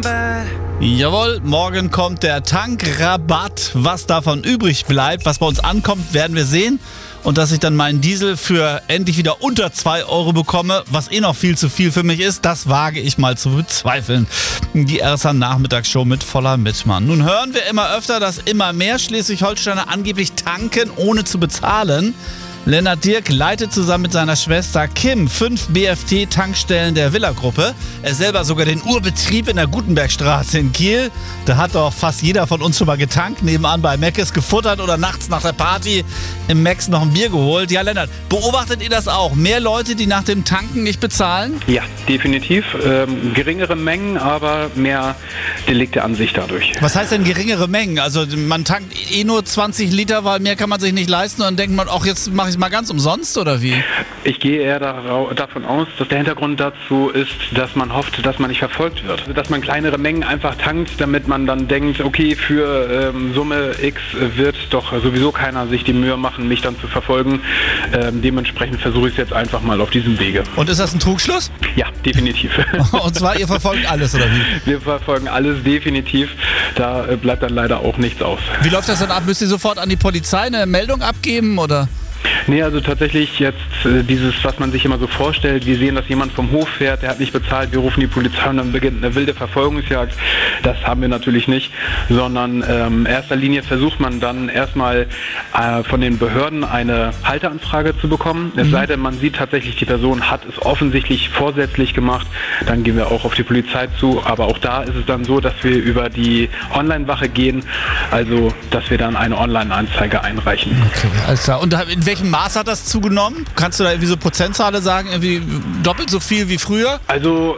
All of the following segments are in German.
Jawohl, morgen kommt der Tankrabatt. Was davon übrig bleibt, was bei uns ankommt, werden wir sehen. Und dass ich dann meinen Diesel für endlich wieder unter 2 Euro bekomme, was noch viel zu viel für mich ist, das wage ich mal zu bezweifeln. Die RSA Nachmittagsshow mit Voller Mittmann. Nun hören wir immer öfter, dass immer mehr Schleswig-Holsteiner angeblich tanken, ohne zu bezahlen. Lennart Dirk leitet zusammen mit seiner Schwester Kim 5 BFT-Tankstellen der Villa-Gruppe. Er selber sogar den Urbetrieb in der Gutenbergstraße in Kiel. Da hat doch fast jeder von uns schon mal getankt, nebenan bei Meckes gefuttert oder nachts nach der Party im Mecks noch ein Bier geholt. Ja, Lennart, beobachtet ihr das auch? Mehr Leute, die nach dem Tanken nicht bezahlen? Ja, definitiv. Geringere Mengen, aber mehr Delikte an sich dadurch. Was heißt denn geringere Mengen? Also man tankt nur 20 Liter, weil mehr kann man sich nicht leisten und dann denkt man, ach, jetzt mache ich es mal ganz umsonst oder wie? Ich gehe eher davon aus, dass der Hintergrund dazu ist, dass man hofft, dass man nicht verfolgt wird. Dass man kleinere Mengen einfach tankt, damit man dann denkt, okay, für Summe X wird doch sowieso keiner sich die Mühe machen, mich dann zu verfolgen. Dementsprechend versuche ich es jetzt einfach mal auf diesem Wege. Und ist das ein Trugschluss? Ja, definitiv. Und zwar, ihr verfolgt alles, oder wie? Wir verfolgen alles, definitiv. Da bleibt dann leider auch nichts aus. Wie läuft das dann ab? Müsst ihr sofort an die Polizei eine Meldung abgeben, oder? Nee, also tatsächlich jetzt dieses, was man sich immer so vorstellt, wir sehen, dass jemand vom Hof fährt, der hat nicht bezahlt, wir rufen die Polizei und dann beginnt eine wilde Verfolgungsjagd. Das haben wir natürlich nicht, sondern in erster Linie versucht man dann erstmal von den Behörden eine Halteanfrage zu bekommen. Es sei denn, man sieht tatsächlich, die Person hat es offensichtlich vorsätzlich gemacht, dann gehen wir auch auf die Polizei zu, aber auch da ist es dann so, dass wir über die Online-Wache gehen, also dass wir dann eine Online-Anzeige einreichen. Okay, alles klar. Und in welchem Maß hat das zugenommen? Kannst du da irgendwie so Prozentzahlen sagen, irgendwie doppelt so viel wie früher? Also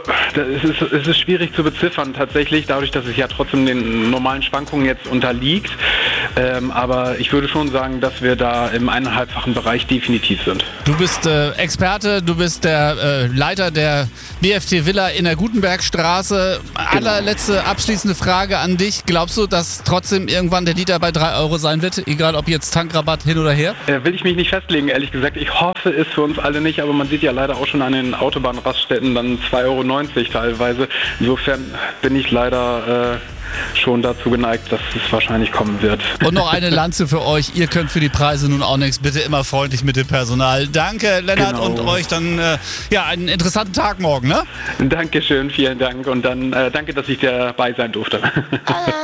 es ist schwierig zu beziffern tatsächlich, dadurch, dass es ja trotzdem den normalen Schwankungen jetzt unterliegt. Aber ich würde schon sagen, dass wir da im 1,5-fachen Bereich definitiv sind. Du bist Experte, du bist der Leiter der BFT Villa in der Gutenbergstraße. Allerletzte abschließende Frage an dich. Glaubst du, dass trotzdem irgendwann der Liter bei 3 Euro sein wird? Egal, ob jetzt Tankrabatt hin oder her? Will ich mich nicht festlegen, ehrlich gesagt. Ich hoffe es für uns alle nicht, aber man sieht ja leider auch schon an den Autobahnraststätten dann 2,90 Euro teilweise. Insofern bin ich leider schon dazu geneigt, dass es wahrscheinlich kommen wird. Und noch eine Lanze für euch. Ihr könnt für die Preise nun auch nichts. Bitte immer freundlich mit dem Personal. Danke, Lennart, genau. Und euch dann einen interessanten Tag morgen, ne? Dankeschön, vielen Dank und dann danke, dass ich dabei sein durfte.